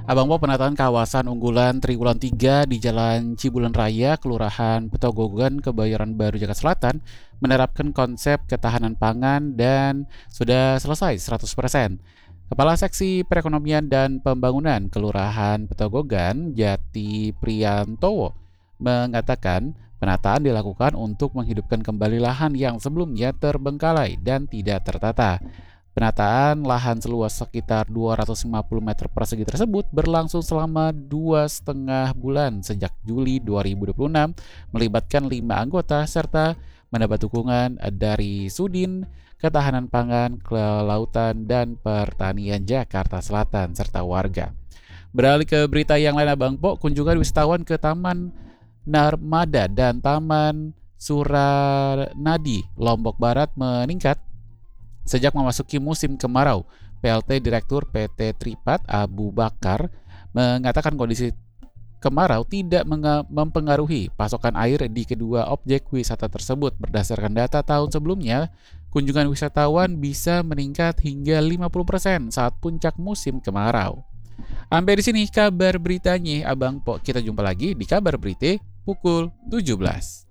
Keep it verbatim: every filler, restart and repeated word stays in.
Abang Po, penataan kawasan unggulan Triwulan tiga di Jalan Cibulan Raya, Kelurahan Petogogan, Kebayoran Baru, Jakarta Selatan, menerapkan konsep ketahanan pangan dan sudah selesai seratus persen. Kepala Seksi Perekonomian dan Pembangunan Kelurahan Petogogan, Jati Priantowo, mengatakan penataan dilakukan untuk menghidupkan kembali lahan yang sebelumnya terbengkalai dan tidak tertata. Penataan lahan seluas sekitar dua ratus lima puluh meter persegi tersebut berlangsung selama dua setengah bulan sejak Juli dua ribu dua puluh enam, melibatkan lima anggota serta mendapat dukungan dari Sudin Ketahanan Pangan, Kelautan, dan Pertanian Jakarta Selatan serta warga. Beralih ke berita yang lain, Abang Po, kunjungan wisatawan ke Taman Narmada dan Taman Suranadi, Lombok Barat meningkat sejak memasuki musim kemarau. P L T Direktur P T Tripat Abu Bakar mengatakan kondisi kemarau tidak mempengaruhi pasokan air di kedua objek wisata tersebut. Berdasarkan data tahun sebelumnya, kunjungan wisatawan bisa meningkat hingga lima puluh persen saat puncak musim kemarau. Sampai di sini kabar beritanya, Abang Po. Kita jumpa lagi di kabar berita pukul tujuh belas.